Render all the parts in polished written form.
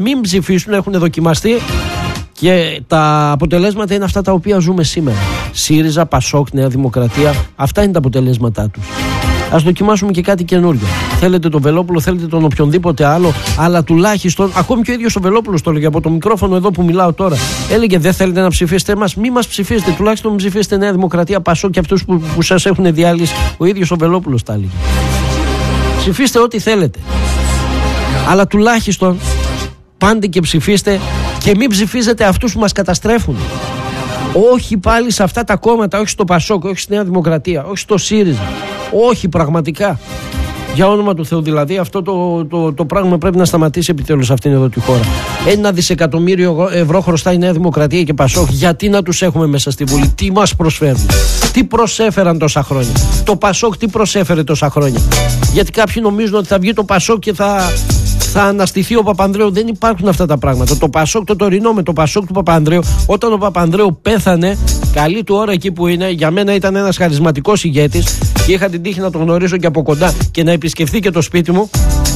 μην ψηφίσουν, έχουν δοκιμαστεί και τα αποτελέσματα είναι αυτά τα οποία ζούμε σήμερα. ΣΥΡΙΖΑ, ΠΑΣΟΚ, Νέα Δημοκρατία, αυτά είναι τα αποτελέσματά τους. Ας δοκιμάσουμε και κάτι καινούργιο. Θέλετε τον Βελόπουλο, θέλετε τον οποιονδήποτε άλλο, αλλά τουλάχιστον, ακόμη και ο ίδιος ο Βελόπουλος το έλεγε από το μικρόφωνο εδώ που μιλάω τώρα. Έλεγε: δεν θέλετε να ψηφίσετε εμάς, μη μας ψηφίσετε. Τουλάχιστον μην ψηφίσετε Νέα Δημοκρατία, ΠΑΣΟΚ και αυτούς που σας έχουν διάλυσει. Ο ίδιος ο Βελόπουλος τα έλεγε. Ψηφίστε ό,τι θέλετε. Αλλά τουλάχιστον πάντε και ψηφίστε και μην ψηφίζετε αυτούς που μας καταστρέφουν. Όχι πάλι σε αυτά τα κόμματα, όχι στο ΠΑΣΟΚ, όχι στη Νέα Δημοκρατία, όχι στο ΣΥΡΙΖΑ. Όχι, πραγματικά. Για όνομα του Θεού, δηλαδή, αυτό το πράγμα πρέπει να σταματήσει επιτέλους σε αυτήν εδώ τη χώρα. 1 δισεκατομμύριο ευρώ χρωστάει η Νέα Δημοκρατία και ΠΑΣΟΚ. Γιατί να τους έχουμε μέσα στη Βουλή, τι μας προσφέρουν, τι προσέφεραν τόσα χρόνια. Το ΠΑΣΟΚ τι προσέφερε τόσα χρόνια. Γιατί κάποιοι νομίζουν ότι θα βγει το ΠΑΣΟΚ και θα αναστηθεί ο Παπανδρέου. Δεν υπάρχουν αυτά τα πράγματα. Το ΠΑΣΟΚ το τωρινό με το ΠΑΣΟΚ του Παπανδρέου, όταν ο Παπανδρέου πέθανε, καλή του ώρα εκεί που είναι, για μένα ήταν ένας χαρισματικός ηγέτης και είχα την τύχη να τον γνωρίσω και από κοντά και να επισκεφθεί και το σπίτι μου,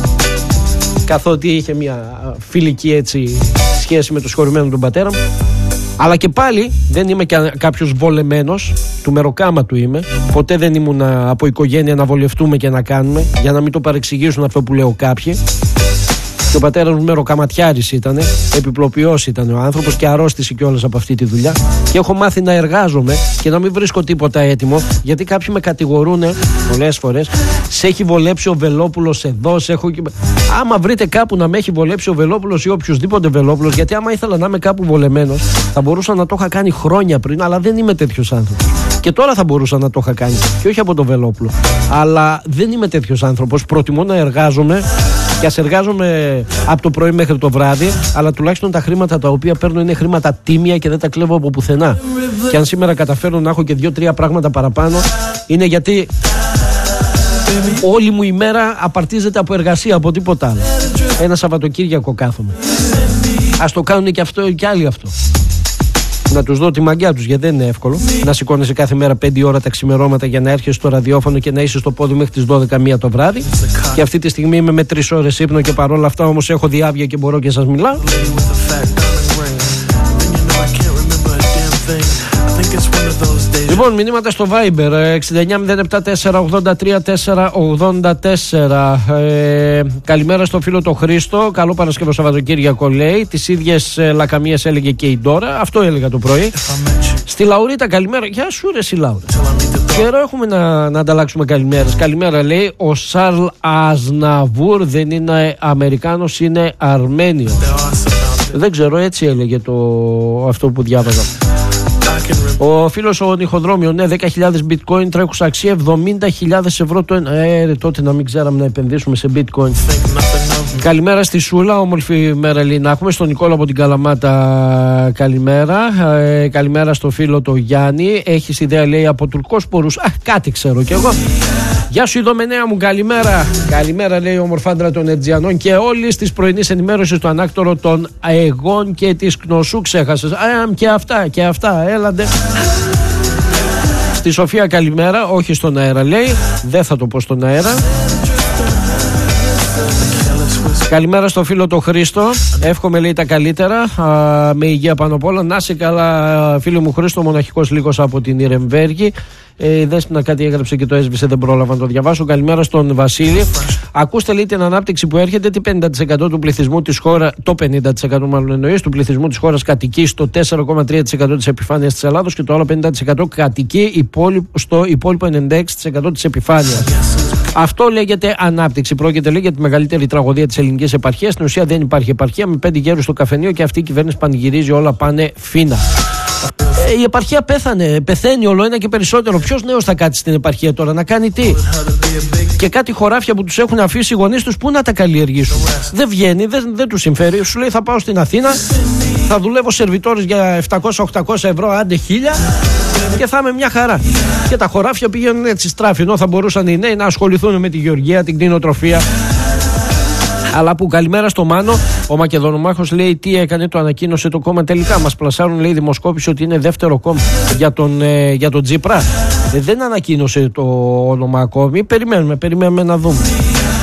καθότι είχε μια φιλική έτσι σχέση με το συγχωρημένο τον πατέρα μου. Αλλά και πάλι δεν είμαι κάποιος βολεμένος, του μεροκάματου είμαι. Ποτέ δεν ήμουν από οικογένεια να βολευτούμε και να κάνουμε, για να μην το παρεξηγήσουν αυτό που λέω κάποιοι. Και ο πατέρας μου μεροκαματιάρης ήταν, επιπλοποιός ήταν ο άνθρωπος και αρρώστησε κιόλας από αυτή τη δουλειά. Και έχω μάθει να εργάζομαι και να μην βρίσκω τίποτα έτοιμο, γιατί κάποιοι με κατηγορούν πολλές φορές. Σε έχει βολέψει ο Βελόπουλος εδώ, άμα βρείτε κάπου να με έχει βολέψει ο Βελόπουλος ή οποιοδήποτε Βελόπουλος, γιατί άμα ήθελα να είμαι κάπου βολεμένος, θα μπορούσα να το είχα κάνει χρόνια πριν, αλλά δεν είμαι τέτοιος άνθρωπος. Και τώρα θα μπορούσα να το είχα κάνει, και όχι από τον Βελόπουλο. Αλλά δεν είμαι τέτοιος άνθρωπος. Προτιμώ να εργάζομαι. Και ας εργάζομαι από το πρωί μέχρι το βράδυ, αλλά τουλάχιστον τα χρήματα τα οποία παίρνω είναι χρήματα τίμια και δεν τα κλέβω από πουθενά. Και αν σήμερα καταφέρω να έχω και 2-3 πράγματα παραπάνω, είναι γιατί όλη μου η μέρα απαρτίζεται από εργασία, από τίποτα άλλο. Ένα Σαββατοκύριακο κάθομαι. Ας το κάνουν και αυτό και άλλοι αυτό. Να τους δω τη μαγιά τους, γιατί δεν είναι εύκολο να σηκώνεσαι κάθε μέρα 5 ώρα τα ξημερώματα για να έρχεσαι στο ραδιόφωνο και να είσαι στο πόδι μέχρι τις 12-1 το βράδυ. Και αυτή τη στιγμή είμαι με 3 ώρες ύπνο και παρόλα αυτά όμως έχω διάβια και μπορώ και σας μιλάω. Λοιπόν, μηνύματα στο Viber 6907483484. Καλημέρα στο φίλο το Χρήστο. Καλό Παρασκευό Σαββατοκύριακο, λέει. Τις ίδιες λακαμίες έλεγε και η Ντόρα. Αυτό έλεγα το πρωί. Στη Λαουρίτα, καλημέρα. Γεια σου, ρε η Λάουρα. Καιρό έχουμε να ανταλλάξουμε καλημέρες. Καλημέρα, λέει. Ο Σαρλ Αζναβούρ δεν είναι Αμερικάνος, είναι Αρμένιο. Δεν ξέρω, έτσι έλεγε αυτό που διάβαζα. Ο φίλος ο Νυχοδρόμιο, ναι, 10.000 bitcoin τρέχουσα αξία 70.000 ευρώ το ένα. Τότε να μην ξέραμε να επενδύσουμε σε bitcoin. Καλημέρα στη Σούλα, όμορφη μέρα, λέει, να έχουμε. Στον Νικόλα από την Καλαμάτα, καλημέρα. Καλημέρα στο φίλο το Γιάννη. Έχεις ιδέα, λέει, από τουρκόσπορους? Κάτι ξέρω κι εγώ. Γεια σου, Ιδωμενέα μου, καλημέρα. Καλημέρα, λέει, ομορφάντρα των Ετζιανών και όλη τη πρωινή ενημέρωση στο ανάκτορο των Αεγών και τη Κνωσού. Ξέχασες. Και αυτά, έλαντε. Στη Σοφία, καλημέρα. Όχι στον αέρα, λέει. Δεν θα το πω στον αέρα. Καλημέρα στο φίλο το Χρήστο. Εύχομαι, λέει, τα καλύτερα. Με υγεία πάνω απ' όλα. Να είσαι καλά, φίλο μου Χρήστο, μοναχικός λίγος από την Ιρεμβέργη. Δες να κάτι έγραψε και το έσβησε, δεν πρόλαβα να το διαβάσω. Καλημέρα στον Βασίλη. Ακούστε, λέει, την ανάπτυξη που έρχεται. Τι 50% του πληθυσμού της χώρας, το 50% μάλλον εννοείς, του πληθυσμού της χώρας κατοικεί στο 4,3% της επιφάνειας της Ελλάδος και το άλλο 50% κατοικεί στο υπόλοιπο 96% της επιφάνειας. Αυτό λέγεται ανάπτυξη. Πρόκειται, λέει, για τη μεγαλύτερη τραγωδία της ελληνικής επαρχίας. Στην ουσία δεν υπάρχει επαρχία, με 5 γέρους στο καφενείο και αυτή η κυβέρνηση πανηγυρίζει όλα πάνε φίνα. Η επαρχία πεθαίνει όλο ένα και περισσότερο. Ποιος νέος θα κάτσει στην επαρχία τώρα να κάνει τι? Και κάτι χωράφια που τους έχουν αφήσει οι γονείς τους, πού να τα καλλιεργήσουν? Δεν βγαίνει, δεν τους συμφέρει. Σου λέει, θα πάω στην Αθήνα, θα δουλεύω σερβιτόρης για 700-800 ευρώ, άντε 1000, και θα είμαι μια χαρά. Και τα χωράφια πηγαίνουν έτσι στράφη, ενώ θα μπορούσαν οι νέοι να ασχοληθούν με τη γεωργία, την κτηνοτροφία. Αλλά που καλημέρα στο Μάνο. Ο Μακεδονομάχος, λέει, τι έκανε, το ανακοίνωσε το κόμμα τελικά. Μας πλασάρουν, λέει, δημοσκόπηση ότι είναι δεύτερο κόμμα για τον Τσίπρα. Δεν ανακοίνωσε το όνομα ακόμη. Περιμένουμε να δούμε.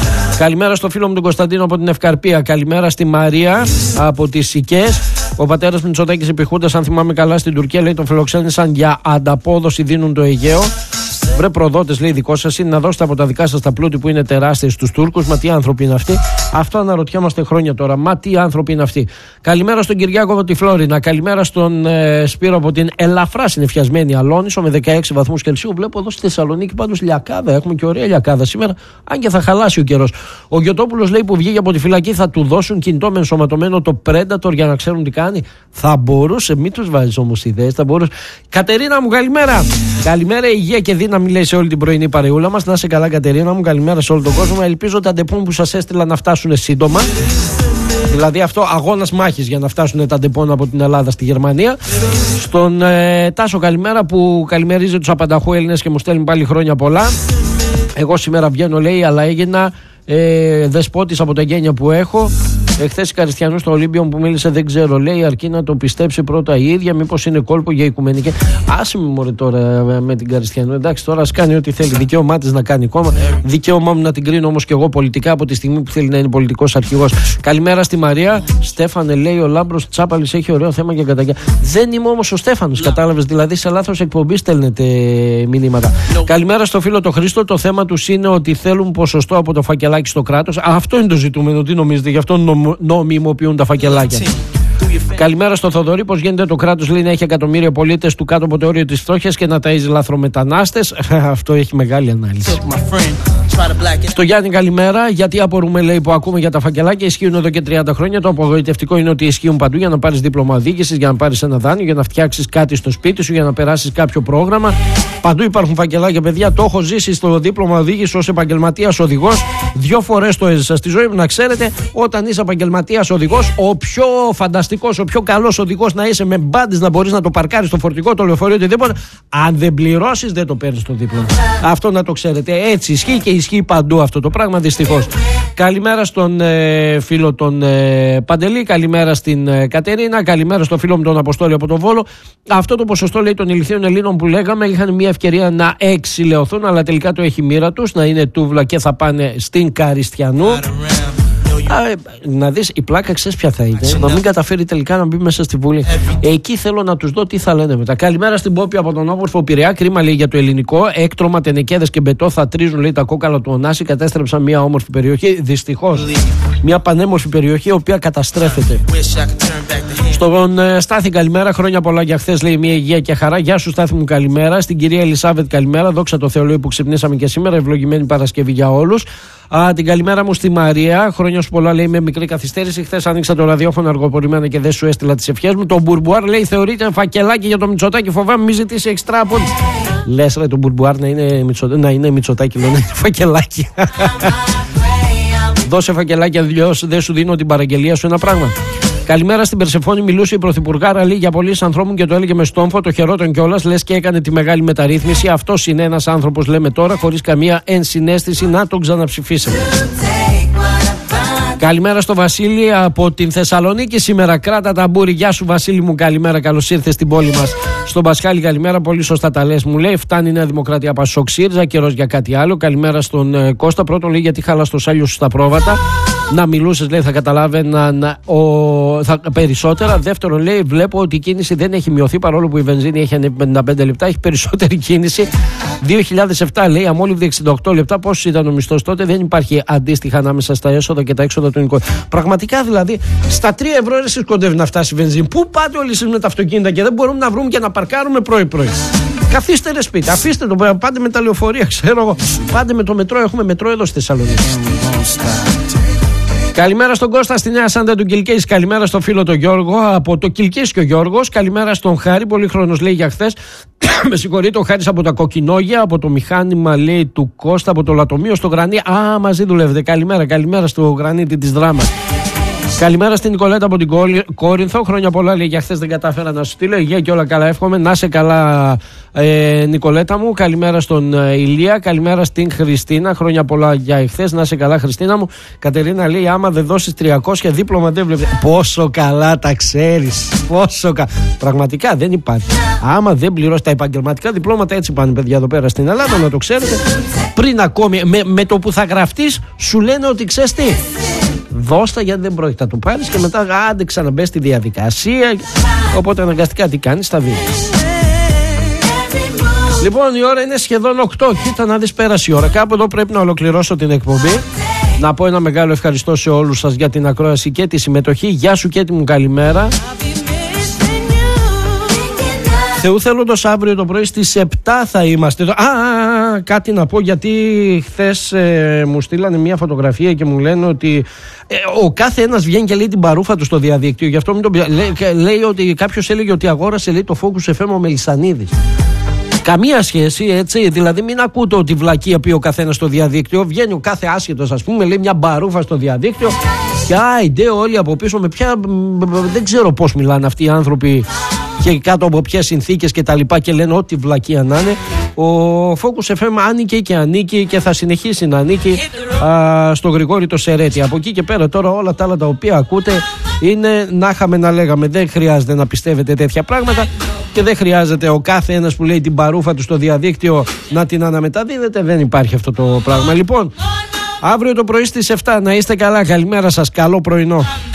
Καλημέρα στο φίλο μου τον Κωνσταντίνο από την Ευκαρπία. Καλημέρα στη Μαρία από τις Σικές. Ο πατέρας Μητσοτάκης επιχούντας, αν θυμάμαι καλά, στην Τουρκία, λέει, τον φιλοξένησαν για ανταπόδοση, δίνουν το Αιγαίο. Βρε προδότες, λέει, δικό σας είναι να δώσετε από τα δικά σας τα πλούτη που είναι τεράστια στους Τούρκους. Μα τι άνθρωποι είναι αυτοί? Αυτό αναρωτιόμαστε χρόνια τώρα. Μα τι άνθρωποι είναι αυτοί? Καλημέρα στον Κυριάκο από τη Φλόρινα. Καλημέρα στον Σπύρο από την ελαφρά συννεφιασμένη Αλόνισο με 16 βαθμούς Κελσίου. Βλέπω εδώ στη Θεσσαλονίκη πάντως λιακάδα. Έχουμε και ωραία λιακάδα σήμερα, αν και θα χαλάσει ο καιρός. Ο Γιωτόπουλος, λέει, που βγήκε από τη φυλακή, θα του δώσουν κινητό με ενσωματωμένο το Predator για να ξέρουν τι κάνει. Θα μπορούσε, μην τους βάζεις όμως ιδέες, θα μπορούσε. Κατερίνα μου, καλημέρα. Καλημέρα, υγεία και δύναμη, λέει, σε όλη την πρωινή παρεούλα μας. Να είσαι καλά, Κατερίνα μου, καλημέρα σε όλο τον κόσμο. Ελπίζω τα ντεπών που σας έστειλα να φτάσουν σύντομα. Δηλαδή αυτό αγώνας μάχης για να φτάσουν τα ντεπών από την Ελλάδα στη Γερμανία. Στον Τάσο, καλημέρα, που καλημερίζει τους απανταχού Έλληνες και μου στέλνει πάλι χρόνια πολλά. Εγώ σήμερα βγαίνω, λέει, αλλά έγινα δεσπότης από τα γένια που έχω. Εχθές η Καριστιανού στο Ολύμπιο που μίλησε, δεν ξέρω, λέει, αρκεί να το πιστέψει πρώτα η ίδια. Μήπως είναι κόλπο για οικουμενική? Άσε με μωρέ τώρα με την Καριστιανού. Εντάξει, τώρα ας κάνει ό,τι θέλει. Δικαίωμά της να κάνει κόμμα. Δικαίωμά μου να την κρίνω όμως και εγώ πολιτικά από τη στιγμή που θέλει να είναι πολιτικός αρχηγός. Καλημέρα στη Μαρία. Στέφανε, λέει, ο Λάμπρος Τσάπαλης έχει ωραίο θέμα και καταγγέλνει. Δεν είμαι όμως ο Στέφανος, κατάλαβες? Δηλαδή σε λάθος εκπομπή στέλνετε μηνύματα. Καλημέρα στο φίλο το Χρήστο. Το θέμα τους είναι ότι θέλουν ποσοστό από το φακελάκι στο κράτος. Αυτό είναι το ζητούμενο. Τι νομίζετε? Γι' αυτό νομιμοποιούν τα φακελάκια. Καλημέρα στο Θοδωρή. Πώς γίνεται το κράτος, λέει, να έχει εκατομμύρια πολίτες του κάτω από το όριο της φτώχειας και να ταΐζει λαθρομετανάστες? Αυτό έχει μεγάλη ανάλυση. Στο Γιάννη, καλημέρα. Γιατί απορούμε, λέει, που ακούμε για τα φακελάκια? Ισχύουν εδώ και 30 χρόνια. Το απογοητευτικό είναι ότι ισχύουν παντού για να πάρεις δίπλωμα οδήγησης, για να πάρεις ένα δάνειο, για να φτιάξεις κάτι στο σπίτι σου, για να περάσεις κάποιο πρόγραμμα. Παντού υπάρχουν φακελάκια, παιδιά. Το έχω ζήσει στο δίπλωμα οδήγησης ως επαγγελματίας οδηγός. 2 φορές το έζησα στη ζωή μου, να ξέρετε. Όταν είσαι επαγγελματίας οδηγός, ο πιο φανταστικός, ο πιο καλός οδηγός να είσαι, με μπάντες να μπορείς να το παρκάρεις στο φορτηγό, το λεωφορείο, οτιδήποτε. Αν δεν πληρώσεις, δεν το παίρνεις το δίπλωμα. Αυτό να το ξέρετε. Έτσι ισχύει και ισχύει παντού αυτό το πράγμα, δυστυχώς. Καλημέρα στον φίλο τον Παντελή. Καλημέρα στην Κατερίνα. Καλημέρα στον φίλο μου τον Αποστόλη από τον Βόλο. Αυτό το ποσοστό, λέει, των ηλιθίων Ελλήνων που λέγαμε, είχαν μια ευκαιρία να εξηλαιωθούν, αλλά τελικά το έχει μοίρα τους, να είναι τούβλα και θα πάνε στην Καριστιανού. Να δεις, η πλάκα ξέρεις ποια θα είναι? Να μην καταφέρει τελικά να μπει μέσα στη Βουλή. Εκεί θέλω να τους δω τι θα λένε μετά. Καλημέρα στην Πόπη από τον όμορφο Πειραιά. Κρίμα, λέει, για το ελληνικό. Έκτρωμα, τενεκέδες και μπετό θα τρίζουν, λέει, τα κόκαλα του Ωνάση. Κατέστρεψαν μια όμορφη περιοχή. Δυστυχώς. Μια πανέμορφη περιοχή, η οποία καταστρέφεται. Στον Στάθη, καλημέρα. Χρόνια πολλά για χθες, λέει, μια υγεία και χαρά. Γεια σου, Στάθη μου, καλημέρα. Στην κυρία Ελισάβετ, καλημέρα. Δόξα τω Θεώ, λέει, που ξυπνήσαμε και σήμερα. Ευλογημένη Παρασκευή για όλους. Την καλημέρα μου στη Μαρία. Χρόνια σου πολλά, λέει, με μικρή καθυστέρηση. Χθες άνοιξα το ραδιόφωνο αργοπορημένα και δεν σου έστειλα τις ευχές μου. Το μπουρμπουάρ, λέει, θεωρείται φακελάκι για το Μητσοτάκη. Φοβάμαι μη ζητήσει εξτρά από. Λες, ρε, το μπουρμπουάρ να είναι Μητσοτάκη, λέει, να είναι φακελάκι. Δώσε φακελάκι, αλλιώς δεν σου δίνω την παραγγελία σου, ένα πράγμα. Καλημέρα στην Περσεφόνη. Μιλούσε η Πρωθυπουργάρα, λέει, για πολλοί ανθρώπων και το έλεγε με στόμφο, το χαιρόταν κιόλας, λες και έκανε τη μεγάλη μεταρρύθμιση. Αυτός είναι ένας άνθρωπος, λέμε τώρα, χωρίς καμία ενσυναίσθηση, να τον ξαναψηφίσετε. Καλημέρα στο Βασίλη από την Θεσσαλονίκη. Σήμερα κράτα τα μπούρι. Γεια σου, Βασίλη μου, καλημέρα. Καλώς ήρθες στην πόλη μας. Στον Πασχάλη, καλημέρα. Πολύ σωστά τα λες, μου λέει. Φτάνει η Νέα Δημοκρατία, Πασόκ, ΣΥΡΙΖΑ. Καιρός για κάτι άλλο. Καλημέρα στον Κώστα. Πρώτον, λέει, γιατί χάλα το σάλιο σου στα πρόβατα. Να μιλούσες, λέει, θα καταλάβαινα περισσότερα. Δεύτερον, λέει, βλέπω ότι η κίνηση δεν έχει μειωθεί, παρόλο που η βενζίνη έχει 55 λεπτά. Έχει περισσότερη κίνηση. 2007, λέει, αμόλυβδη 68 λεπτά. Πόσος ήταν ο μισθός τότε? Δεν υπάρχει αντίστοιχα ανάμεσα στα έσοδα και τα έξοδα του νοικοκυριού. Πραγματικά, δηλαδή, στα 3 ευρώ εσείς κοντεύει να φτάσει η βενζίνη. Πού πάτε όλοι εσείς με τα αυτοκίνητα και δεν μπορούμε να βρούμε και να παρκάρουμε πρωί-πρωί? Καθίστε, ρε, σπίτι, αφήστε το, πάτε με τα λεωφορεία, ξέρω εγώ. Πάτε με το μετρό, έχουμε μετρό εδώ στη Θεσσαλονίκη. Καλημέρα στον Κώστα στη Νέα Σάντα του Κιλκής. Καλημέρα στον φίλο τον Γιώργο από το Κιλκής και ο Γιώργος. Καλημέρα στον Χάρη, πολύ χρόνος, λέει, για χθες. Με συγχωρείτε, ο Χάρης από τα Κοκκινόγια, από το μηχάνημα, λέει, του Κώστα, από το Λατομείο στο Γρανί. Μαζί δουλεύετε. Καλημέρα στο Γρανίτη της Δράμας. Καλημέρα στην Νικολέτα από την Κόρινθο. Χρόνια πολλά, λέει, για χθες δεν κατάφερα να σου στείλω. Υγεία και όλα καλά, εύχομαι. Να σε καλά, Νικολέτα μου. Καλημέρα στον Ηλία. Καλημέρα στην Χριστίνα. Χρόνια πολλά για εχθές. Να σε καλά, Χριστίνα μου. Κατερίνα λέει: άμα δεν δώσεις 300 δίπλωμα, δεν βλέπει. Πόσο καλά τα ξέρεις. Πόσο καλά. Πραγματικά δεν υπάρχει. Άμα δεν πληρώσει τα επαγγελματικά διπλώματα, έτσι πάνε, παιδιά, εδώ πέρα στην Ελλάδα, να το ξέρετε. Πριν ακόμη με το που θα γραφτείς, σου λένε ότι ξέρεις τι. Δώστα, γιατί δεν πρόκειται να το πάρεις, και μετά άντε ξαναμπες στη διαδικασία. Οπότε αναγκαστικά τι κάνεις, θα δεις. Λοιπόν, η ώρα είναι σχεδόν 8. Κοίτα να δεις, πέρασε η ώρα. Κάπου εδώ πρέπει να ολοκληρώσω την εκπομπή. Να πω ένα μεγάλο ευχαριστώ σε όλους σας για την ακρόαση και τη συμμετοχή. Γεια σου Κέτη μου, καλημέρα. Θεού θέλοντος, αύριο το πρωί στις 7 θα είμαστε εδώ. Κάτι να πω, γιατί χθες μου στείλανε μια φωτογραφία και μου λένε ότι ο κάθε ένας βγαίνει και λέει την παρούφα του στο διαδίκτυο. Γι' αυτό μην τον λέει ότι κάποιος έλεγε ότι αγόρασε, λέει, το Focus FM ο Μελισσανίδης. Καμία σχέση, έτσι. Δηλαδή, μην ακούτε ότι βλακεία πει ο καθένας στο διαδίκτυο. Βγαίνει ο κάθε άσχετος, ας πούμε, λέει μια μπαρούφα στο διαδίκτυο. Και άιντε όλοι από πίσω με ποια. Δεν ξέρω πώς μιλάνε αυτοί οι άνθρωποι και κάτω από ποιες συνθήκες και τα λοιπά, και λένε ό,τι βλακεία να είναι. Ο Focus FM άνοικε και ανήκει και θα συνεχίσει να ανήκει στο Γρηγόρη το Σερέτη. Από εκεί και πέρα τώρα όλα τα άλλα τα οποία ακούτε είναι να είχαμε να λέγαμε. Δεν χρειάζεται να πιστεύετε τέτοια πράγματα και δεν χρειάζεται ο κάθε ένας που λέει την παρούφα του στο διαδίκτυο να την αναμεταδίδεται. Δεν υπάρχει αυτό το πράγμα. Λοιπόν, αύριο το πρωί στις 7 να είστε καλά. Καλημέρα σας, καλό πρωινό.